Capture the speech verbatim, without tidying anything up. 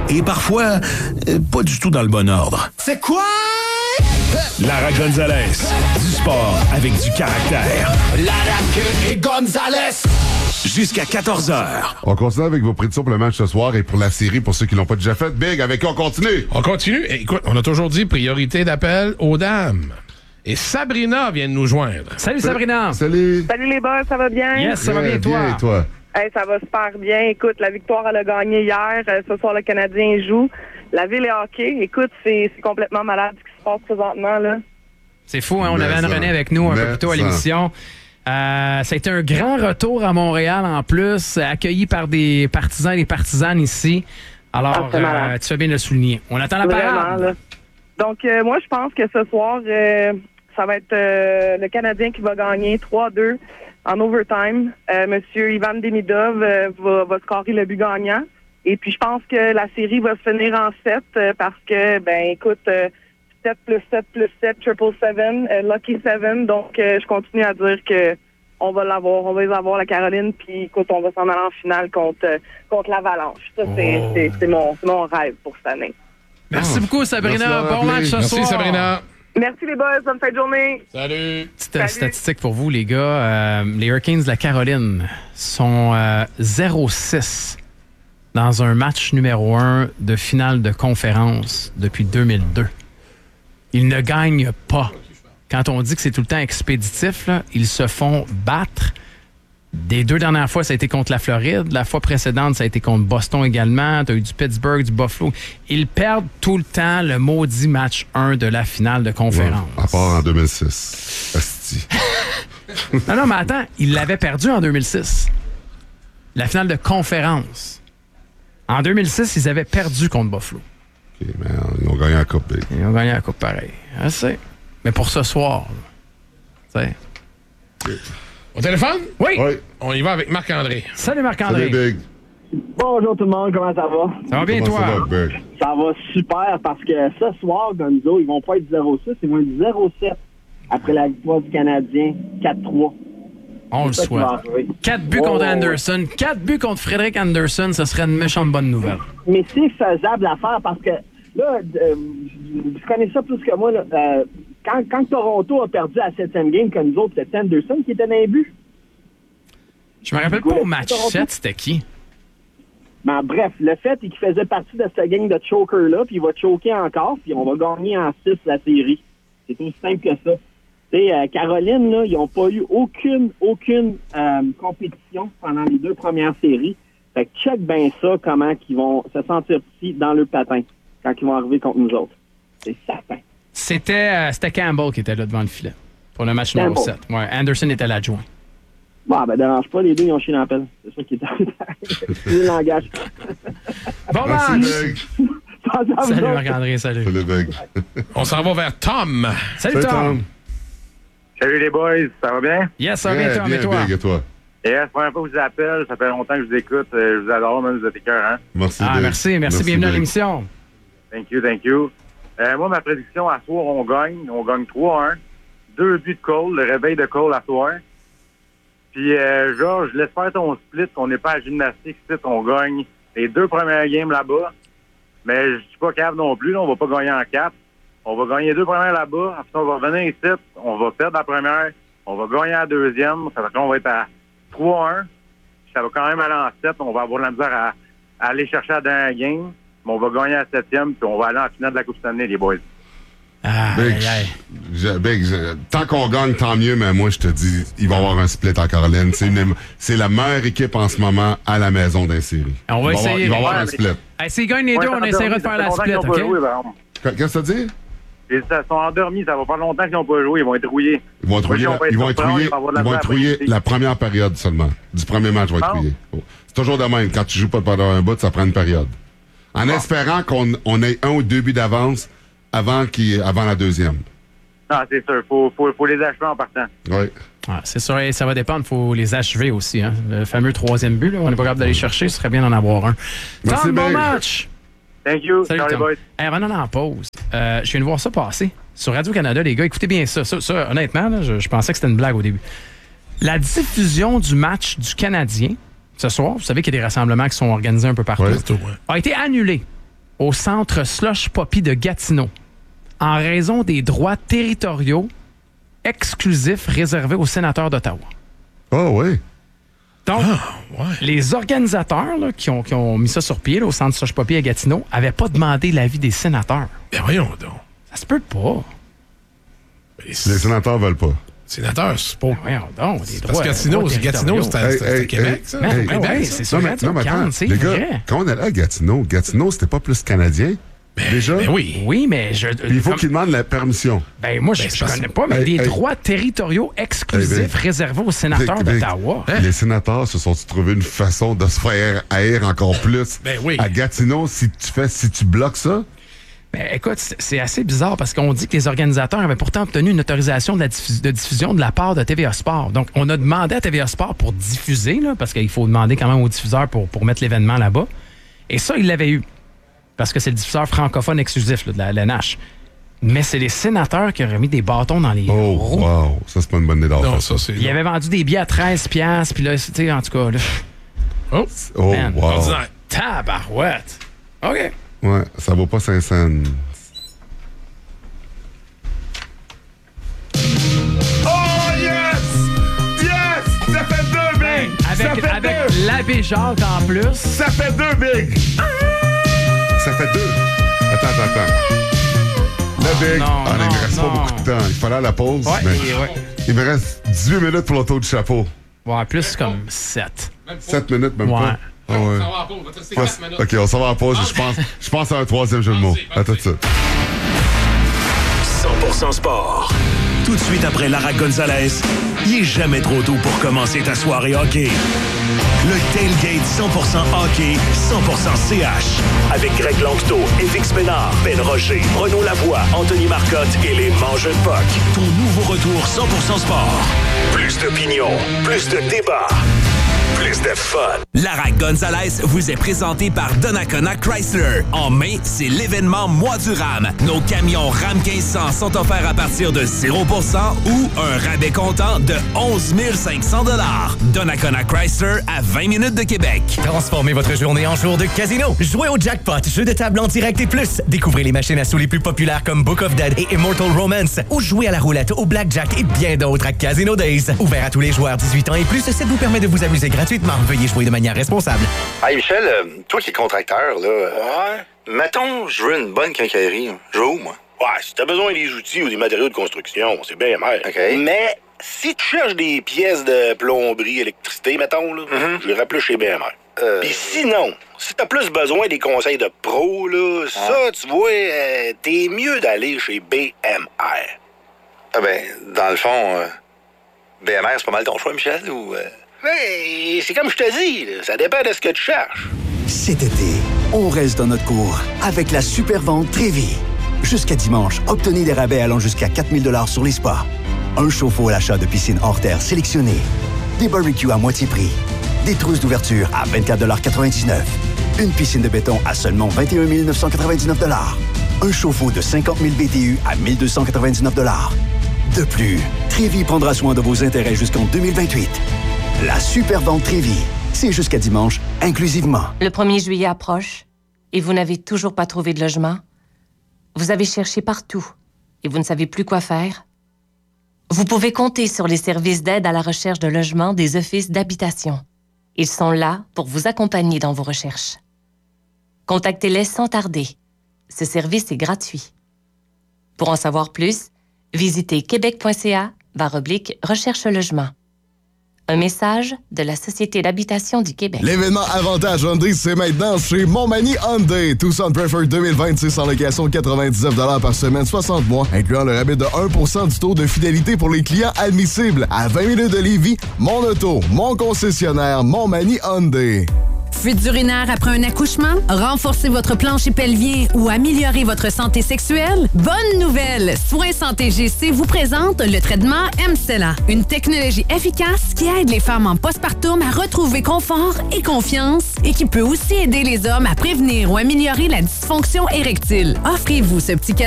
et parfois euh, pas du tout dans le bon ordre. C'est quoi? Lara Gonzalez, du sport avec du caractère. Lara et Gonzalez. Jusqu'à quatorze heures. On continue avec vos prédictions pour le match ce soir et pour la série, pour ceux qui l'ont pas déjà fait. Big, avec qui on continue? On continue. Écoute, on a toujours dit priorité d'appel aux dames. Et Sabrina vient de nous joindre. Salut Sabrina. Salut. Salut les boss, ça va bien? Yes, ça va bien, bien, toi? et toi? Hey, ça va super bien. Écoute, la victoire, elle a gagné hier. Euh, ce soir, le Canadien joue. La ville est hockey. Écoute, c'est, c'est complètement malade ce qui se passe présentement, là. C'est fou, hein? On Mais avait Anne ça. René avec nous un Mais peu plus tôt à ça. l'émission. Euh, ça a été un grand retour à Montréal en plus, accueilli par des partisans et des partisanes ici. Alors, Ah, c'est malade. euh, tu fais bien de le souligner. On attend la Vraiment, parade. là. Donc, euh, moi, je pense que ce soir, euh, ça va être euh, le Canadien qui va gagner trois deux en overtime. Euh, Monsieur Ivan Demidov euh, va, va scorer le but gagnant. Et puis, je pense que la série va se finir en sept euh, parce que, ben, écoute, euh, sept plus sept plus sept, triple seven, euh, lucky seven. Donc, euh, je continue à dire que on va l'avoir. On va les avoir, la Caroline. Puis, écoute, on va s'en aller en finale contre, euh, contre l'Avalanche. Ça, c'est, Oh. c'est, c'est, mon, c'est mon rêve pour cette année. Merci Ah. beaucoup, Sabrina. Merci d'avoir Bon appelé. match ce Merci, soir. Sabrina. Merci les boys. Bonne fin de journée. Salut. Petite euh, Salut. statistique pour vous, les gars. Euh, les Hurricanes de la Caroline sont euh, zéro six dans un match numéro un de finale de conférence depuis deux mille deux. Ils ne gagnent pas. Quand on dit que c'est tout le temps expéditif, là, ils se font battre. Des deux dernières fois, ça a été contre la Floride. La fois précédente, ça a été contre Boston également. Tu as eu du Pittsburgh, du Buffalo. Ils perdent tout le temps le maudit match un de la finale de conférence. Ouais, à part en deux mille six. Asti. Non, non, mais attends, ils l'avaient perdu en deux mille six. La finale de conférence. En deux mille six, ils avaient perdu contre Buffalo. OK, mais ils ont gagné la coupe, Big. Ils ont gagné la coupe pareil. Je sais. Mais pour ce soir, là, tu sais. Au téléphone? Oui! Oui. On y va avec Marc-André. Salut Marc-André. Salut, Big. Bonjour tout le monde, comment ça va? Ça va bien, Comment toi? ça va, Big? Ça va super parce que ce soir, Gonzo, ils vont pas être zéro six, ils vont être zéro sept après la victoire du Canadien quatre trois. On le C'est ça qui va souhaite. arriver. Quatre buts Oh, contre oh, Anderson. Quatre buts contre Frédéric Anderson, ce serait une méchante bonne nouvelle. Mais c'est faisable à faire parce que là, euh, vous connaissez ça plus que moi, là, euh, quand, quand Toronto a perdu la septième game que nous autres, c'était Anderson qui était dans les buts. Je me rappelle pas au match sept, c'était qui? Ben, bref, le fait est qu'il faisait partie de cette gang de choker-là, puis il va choker encore, puis on va gagner en six la série. C'est aussi simple que ça. Tu sais, euh, Caroline, là, ils n'ont pas eu aucune, aucune euh, compétition pendant les deux premières séries. Fait que check bien ça, comment ils vont se sentir petits dans le patin quand ils vont arriver contre nous autres. C'est certain. C'était, euh, c'était Campbell qui était là devant le filet pour le match numéro Campbell. sept. Ouais, Anderson était l'adjoint. Bon, ben, dérange pas, les deux, ils ont chié dans la pelle. C'est ça qui est arrivé. C'est le langage. Bon Merci, match! Big. Pensez à vous Salut autres. Marc-André, salut. Salut, Big. On s'en va vers Tom. Salut Tom! Salut les boys, ça va bien? Yes, ça va bien, Bien, Tom, bien, et toi? Big, et toi? Et la première fois que je vous appelle, ça fait longtemps que je vous écoute. Euh, je vous adore, même vous êtes écœurants. Merci, Ah, Big. merci, merci, bienvenue à Big. l'émission. Thank you, thank you. Euh, moi, ma prédiction à soir, on gagne. On gagne trois un. Deux buts de Cole, le réveil de Cole à soir. Puis, euh, Georges, laisse faire ton split. On n'est pas à gymnastique, ici, on gagne les deux premières games là-bas. Mais je suis pas capable non plus. Là, on va pas gagner en quatre. On va gagner les deux premières là-bas. Après, on va revenir ici. On va perdre la première. On va gagner la deuxième. Ça fait qu'on va être à trois un. Ça va quand même aller en sept. On va avoir de la misère à, à aller chercher la dernière game. Mais on va gagner la septième. Puis on va aller en finale de la Coupe Stanley, les boys. Ah, Big, aïe, aïe. je- Big, je- tant qu'on gagne, tant mieux, mais moi, je te dis, il va y avoir un split en Caroline. C'est, une- c'est la meilleure équipe en ce moment à la maison d'un série. On va il va y avoir- essayer. Il va y avoir Ouais, un mais- split. Hey, s'ils gagnent les deux, on essaiera de faire la split, OK? OK? Qu'est-ce que ça dit? Ils sont endormis. Ça va pas longtemps qu'ils n'ont pas joué. Ils vont être rouillés. Ils vont être rouillés, Moi, la- ils vont être rouillés, surpris, on va avoir de la ils vont misère être à rouillés briser. la première période seulement. Du premier match, ils vont être Ah. rouillés. Oh. C'est toujours de même. Quand tu joues pas pendant un bout, ça prend une période. En espérant qu'on on ait un ou deux buts d'avance avant, qu'il, avant la deuxième. Non, c'est sûr. Faut, faut, faut les achever en partant. Oui. Ah, c'est sûr, et ça va dépendre. Il faut les achever aussi. Hein. Le fameux troisième but, là, on n'est pas capable d'aller chercher. Ce serait bien d'en avoir un. Merci, Tom, bon Big. match! Thank you. Salut, Ciao, les Tom. boys. Hey, avant d'aller en pause, euh, je viens de voir ça passer sur Radio-Canada, les gars. Écoutez bien ça. Ça, ça, honnêtement, là, je, je pensais que c'était une blague au début. La diffusion du match du Canadien ce soir, vous savez qu'il y a des rassemblements qui sont organisés un peu partout, Ouais. C'est tout, ouais. a été annulée au centre Slush Poppy de Gatineau en raison des droits territoriaux exclusifs réservés aux sénateurs d'Ottawa. Oh oui. Donc, Ah, ouais. les organisateurs là, qui, ont, qui ont mis ça sur pied là, au centre Slush Poppy à Gatineau n'avaient pas demandé l'avis des sénateurs. Ben voyons donc. Ça se peut pas. Ben, Les sénateurs veulent pas. sénateurs, c'est pas... Ben voyons donc. Des Parce droits, que Gatineau, droits c'est Gatineau, c'est à, Hey, c'est à hey, Québec, hey, ça? Ben, hey, ben hey, oui, hey. c'est sur Non, mais, Radio non, mais attends, Cannes, c'est les gars, vrai. quand on allait à Gatineau, Gatineau, c'était pas plus canadien, déjà? Ben oui. Oui, mais je... Puis il faut comme- qu'ils demandent la permission. Ben moi, je Ben, ne c'est parce- connais pas, mais Hey, des hey. droits territoriaux exclusifs Hey, ben. réservés aux sénateurs Vic, Vic, d'Ottawa. Hein? Les sénateurs se sont trouvé une façon de se faire haïr encore plus. Ben oui. À Gatineau, si tu fais, si tu bloques ça, Ben, écoute, c'est c'est assez bizarre parce qu'on dit que les organisateurs avaient pourtant obtenu une autorisation de, la diffus- de diffusion de la part de T V A Sport. Donc, on a demandé à T V A Sport pour diffuser, là, parce qu'il faut demander quand même aux diffuseurs pour, pour mettre l'événement là-bas. Et ça, ils l'avaient eu. Parce que c'est le diffuseur francophone exclusif là, de la, la N H. Mais c'est les sénateurs qui auraient mis des bâtons dans les oh, roues. wow, ça c'est pas une bonne idée d'enfant. Non, ça, c'est... Ils avaient vendu des billets à treize piastres, puis là, tu sais, en tout cas, là, Oh, Oh, Man. wow. ordinaire. tabarouette. OK. Ouais, ça vaut pas cinq cents. Oh, yes! Yes! Ça fait deux, Big! ça Avec, fait avec deux! l'abbé Jacques en plus. Ça fait deux, Big! Ça fait deux. Attends, attends, attends. Le Big. non, ah, il me non, reste non. pas beaucoup de temps. Il fallait à la pause. Ouais, mais et ouais. il me reste dix-huit minutes pour l'auto du chapeau. Ouais, plus comme sept. sept minutes, même Ouais. pas. Ah ouais. Ça va en pause, on va te rester Pas- quatre minutes. OK, on s'en va en pause. Je pense, je pense à un troisième jeu de mots. À tout de suite. cent pour cent sport. Tout de suite après Lara Gonzalez, il est jamais trop tôt pour commencer ta soirée hockey. Le Tailgate cent pour cent hockey, cent pour cent C H. Avec Greg Lanctot, Évix Ménard, Ben Rocher, Renaud Lavoie, Anthony Marcotte et les Mangeux de Puck. Ton nouveau retour cent pour cent sport. Plus d'opinion, plus de débat, plus de fun. Lara Gonzalez vous est présenté par Donnacona Chrysler. En mai, c'est l'événement Mois du Ram. Nos camions Ram quinze cents sont offerts à partir de zéro pour cent ou un rabais comptant de onze mille cinq cents dollars. Donnacona Chrysler à vingt minutes de Québec. Transformez votre journée en jour de casino. Jouez au jackpot, jeu de table en direct et plus. Découvrez les machines à sous les plus populaires comme Book of Dead et Immortal Romance. Ou jouez à la roulette, au blackjack et bien d'autres à Casino Days. Ouvert à tous les joueurs dix-huit ans et plus, ça vous permet de vous amuser gratuitement. Veuillez jouer de manière responsable. Hey Michel, euh, toi qui es contracteur, là. Ouais. Mettons, je veux une bonne quincaillerie. Je vais où, moi? Ouais, si t'as besoin des outils ou des matériaux de construction, c'est bien mal. OK. Mais si tu cherches des pièces de plomberie, électricité, mettons, là, mm-hmm. je irais plus chez B M R. Euh... Puis sinon, si t'as plus besoin des conseils de pro, là, ah. ça, tu vois, euh, t'es mieux d'aller chez B M R. Ah ben, dans le fond, euh, B M R, c'est pas mal ton choix, Michel, ou... Euh... Hey, c'est comme je te dis, là, ça dépend de ce que tu cherches. Cet été, on reste dans notre cours avec la super vente Trévis. Jusqu'à dimanche, obtenez des rabais allant jusqu'à quatre mille dollars sur les spas. Un chauffe-eau à l'achat de piscine hors terre sélectionnée. Des barbecues à moitié prix. Des trousses d'ouverture à vingt-quatre quatre-vingt-dix-neuf. Une piscine de béton à seulement vingt et un mille neuf cent quatre-vingt-dix-neuf dollars. Un chauffe-eau de cinquante mille B T U à mille deux cent quatre-vingt-dix-neuf dollars. De plus, Trévis prendra soin de vos intérêts jusqu'en deux mille vingt-huit. La super vente Trévis, c'est jusqu'à dimanche, inclusivement. Le premier juillet approche et vous n'avez toujours pas trouvé de logement? Vous avez cherché partout et vous ne savez plus quoi faire? Vous pouvez compter sur les services d'aide à la recherche de logement des offices d'habitation. Ils sont là pour vous accompagner dans vos recherches. Contactez-les sans tarder. Ce service est gratuit. Pour en savoir plus, visitez québec.ca barre oblique recherche logement. Un message de la Société d'habitation du Québec. L'événement Avantage Hyundai, c'est maintenant chez Montmagny Hyundai. Tucson Preferred deux mille vingt-six en location quatre-vingt-dix-neuf dollars par semaine, soixante mois, incluant le rabais de un pour cent du taux de fidélité pour les clients admissibles. À vingt minutes de Lévis, mon auto, mon concessionnaire, Montmagny Hyundai. Fuite urinaire après un accouchement? Renforcer votre plancher pelvien ou améliorer votre santé sexuelle? Bonne nouvelle! Soins Santé G C vous présente le traitement M-Cella, une technologie efficace qui aide les femmes en postpartum à retrouver confort et confiance et qui peut aussi aider les hommes à prévenir ou améliorer la dysfonction érectile. Offrez-vous ce petit cadeau